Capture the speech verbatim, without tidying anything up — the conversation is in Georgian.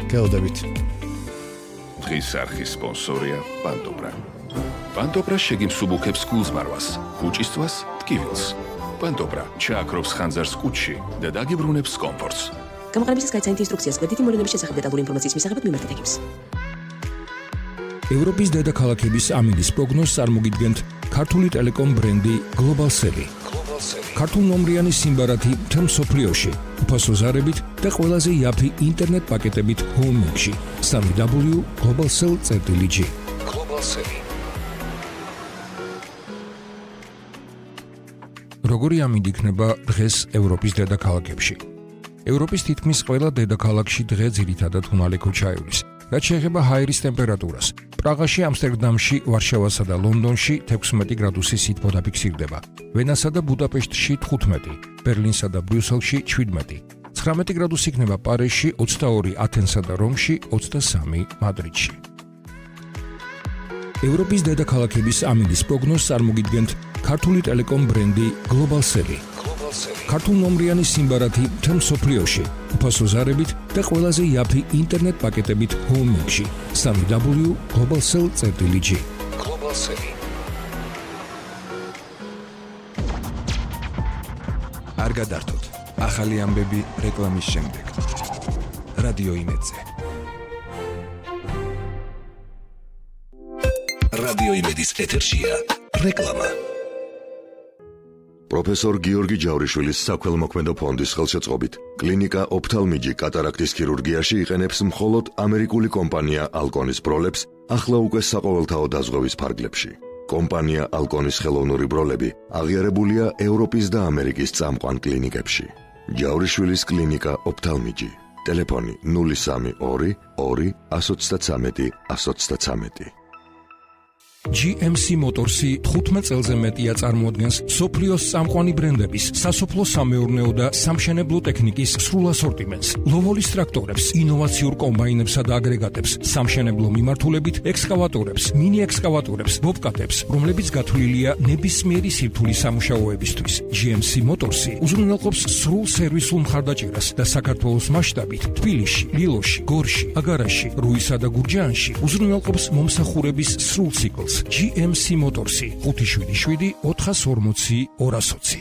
გელოდებით. დღის არხის სპონსორია პანდობრა. პანდობრა შეგიმსუბუქებს გულზმარვას, უჭისთვას, ტკივილს. პანდობრა ჩააქრობს ხანძარს კუჭში და დაგიბრუნებს კომფორტს. გამოყენებისას გაიცანით ინსტრუქციას გვერდითი მოვლენების შესახებ დეტალური ინფორმაციის მისაღებად მიმართეთ ეკიპს. ევროპის დედაქალაქების ამინდის პროგნოზს წარმოგიდგენთ ქართული ტელეკომ ბრენდი გლობალსელი. ქართულ ნომრიანი სიმბარათი მთელ მსოფლიოში, უფასო ზარებით და ყველაზე იაფი ინტერნეტ პაკეტებით ჰოუმინგში. სამი დაბლიუ გლობალსელ წერტილი ჯი. გლობალსელი. როგორი ამინდი იქნება დღეს ევროპის დედაქალაქებში? ევროპის თითქმის ყველა დედაქალაქში დღე ძირითადად უნალე ქუჩაევლის. რაც შეეხება ჰაერის ტემპერატურას, პრაღაში, ამსტერდამში, ვარშავასა და ლონდონში თექვსმეტი გრადუსი სითბო დაფიქსირდება, ვენასა და ბუდაპეშტში თხუთმეტი, ბერლინსა და ბრიუსელში შვიდმეტი, ცხრამეტი გრადუსი იქნება პარიზში, ოცდაორი ათენსა და რომში, ოცდასამი მადრიდში. ევროპის დედაქალაქების ამინდის პროგნოზს წარმოგიდგენთ ქართული ტელეკომ ბრენდი გლობალსელი. ქართულ ნომრიანი სიმბარათი მთელ მსოფლიოში, უფასო ზარებით და ყველაზე იაფი ინტერნეტ პაკეტებით ჰოუმინგში. სამი დაბლიუ გლობალსელ წერტილი ჯი. გლობალსელი. არ გადართოთ. ახალი ამბები რეკლამის შემდეგ. რადიო იმედზე. რადიო იმედის ეთერშია რეკლამა. პროფესორ გიორგი ჯავრიშვილის საქველმოქმედო ფონდის ხელშეწყობით კლინიკა ოფთალმიჯი კატარაქტის ქირურგიაში იყენებს მხოლოდ ამერიკული კომპანია ალკონის ბროლებს ახლა უკვე საყოველთაო დაზღვევის ფარგლებში. კომპანია ალკონის ხელოვნური ბროლები აღიარებულია ევროპის და ამერიკის წამყვან კლინიკებში. ჯავრიშვილის კლინიკა ოფთალმიჯი. ტელეფონი ნული სამი ორი ორი εκατო ოცდათვრამეტი εκατო ოცდათვრამეტი. ჯი ემ სი Motors-ი თხუთმეტ წელზე მეტია წარმოადგენს სოფლიოს წამყვანი ბრენდების სასოფლო სამეურნეო და სამშენებლო ტექნიკის სრულ ასორტიმენტს, ლოვოლის ტრაქტორებს, ინოვაციურ კომბაინებსა და აგრეგატებს, სამშენებლო მიმართულებით ექსკავატორებს, მინი ექსკავატორებს, ბობკატებს, რომლებიც გათვლილია ნებისმიერი სირთულის სამუშაოებისთვის. ჯი ემ სი Motors-ი უზრუნველყოფს სრულ სერვისულ მხარდაჭერას და საქართველოს მასშტაბით თბილისში, ლილოში, გორში, აგარაში, რუისა და გურჯაანში უზრუნველყოფს მომსახურების სრულ ციკლს. ჯი ემ სი Motors-ი ხუთი შვიდი შვიდი ოთხას ორმოცი ორასოცი.